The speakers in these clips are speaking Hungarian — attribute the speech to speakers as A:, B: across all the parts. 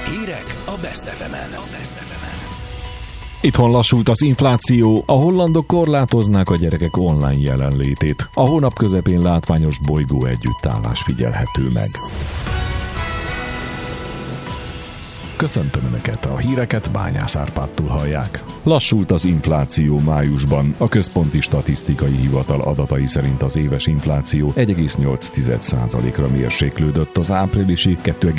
A: Hírek a Best FM-en.
B: Itthon lassult az infláció, a hollandok korlátoznák a gyerekek online jelenlétét. A hónap közepén látványos bolygó együttállás figyelhető meg. Köszöntöm Önöket, a híreket Bányász Árpádtól hallják. Lassult az infláció májusban. A Központi Statisztikai Hivatal adatai szerint az éves infláció 1,8%-ra mérséklődött az áprilisi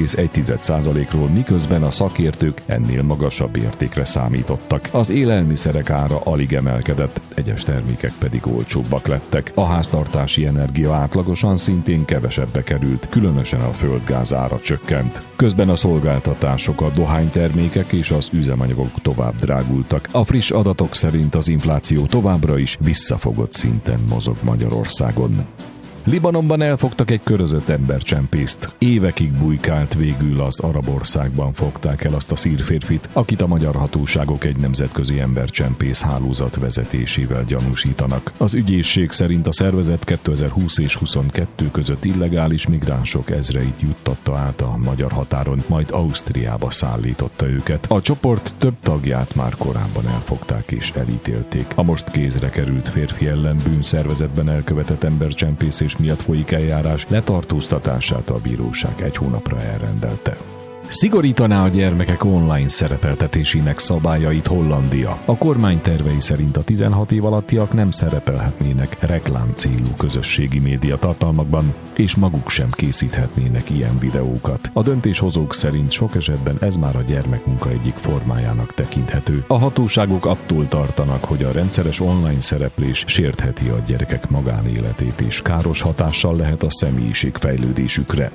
B: 2,1%-ról, miközben a szakértők ennél magasabb értékre számítottak. Az élelmiszerek ára alig emelkedett, egyes termékek pedig olcsóbbak lettek. A háztartási energia átlagosan szintén kevesebbe került, különösen a földgáz ára csökkent. Közben a szolgáltatások, a dohánytermékek és az üzemanyagok tovább drágultak. A friss adatok szerint az infláció továbbra is visszafogott szinten mozog Magyarországon. Libanonban elfogtak egy körözött embercsempészt. Évekig bujkált, végül az arab országban fogták el azt a szír férfit, akit a magyar hatóságok egy nemzetközi embercsempész hálózat vezetésével gyanúsítanak. Az ügyészség szerint a szervezet 2020 és 2022 között illegális migránsok ezreit juttatta át a magyar határon, majd Ausztriába szállította őket. A csoport több tagját már korábban elfogták és elítélték. A most kézre került férfi ellen bűnszervezetben elkövetett embercsempészés miatt folyik eljárás, letartóztatását a bíróság egy hónapra elrendelte. Szigorítaná a gyermekek online szerepeltetésének szabályait Hollandia. A kormány tervei szerint a 16 év alattiak nem szerepelhetnének reklámcélú közösségi média tartalmakban, és maguk sem készíthetnének ilyen videókat. A döntéshozók szerint sok esetben ez már a gyermekmunka egyik formájának tekinthető. A hatóságok attól tartanak, hogy a rendszeres online szereplés sértheti a gyerekek magánéletét, és káros hatással lehet a személyiségfejlődésükre.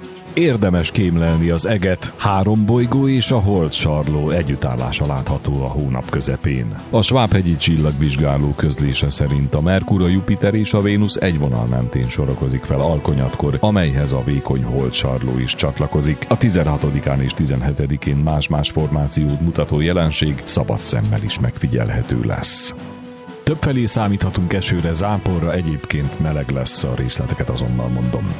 B: Érdemes kémlelni az eget, 3 bolygó és a holdcsarló együttállása látható a hónap közepén. A Svábhegyi csillagvizsgáló közlése szerint a Merkur, a Jupiter és a Vénusz egy vonal mentén sorakozik fel alkonyatkor, amelyhez a vékony holdcsarló is csatlakozik. A 16-án és 17-én más-más formációt mutató jelenség szabad szemmel is megfigyelhető lesz. Többfelé számíthatunk esőre, záporra, egyébként meleg lesz, a részleteket azonnal mondom.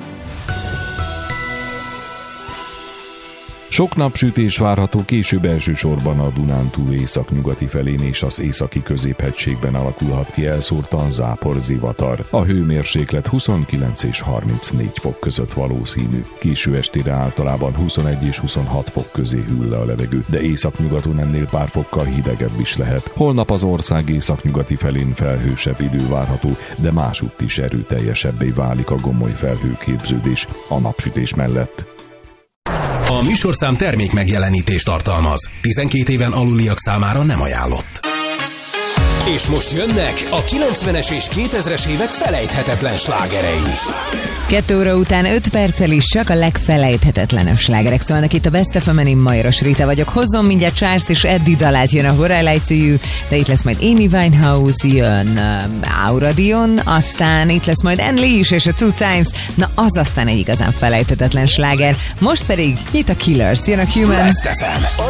B: Sok napsütés várható, később elsősorban a Dunántúl északnyugati felén és az északi középhegységben alakulhat ki elszórtan záporzivatar. A hőmérséklet 29 és 34 fok között valószínű. Késő estére általában 21 és 26 fok közé hűl le a levegő, de északnyugaton ennél pár fokkal hidegebb is lehet. Holnap az ország északnyugati felén felhősebb idő várható, de másútt is erőteljesebbé válik a gomoly felhőképződés a napsütés mellett.
A: A műsorszám termék megjelenítést tartalmaz. 12 éven aluliak számára nem ajánlott. És most jönnek a 90-es és 2000-es évek felejthetetlen slágerei.
C: 2 óra után 5 perccel is csak a legfelejthetetlenebb slágerek szólnak itt a Best FM-en. Én Majoros Rita vagyok. Hozzon mindjárt Charles és Eddie dalát, jön a What I Like to You, de itt lesz majd Amy Winehouse, jön Aura Dion, aztán itt lesz majd Unleash és a Two Times, na az aztán egy igazán felejthetetlen sláger. Most pedig itt a Killers, jön a Human.
A: Best FM, a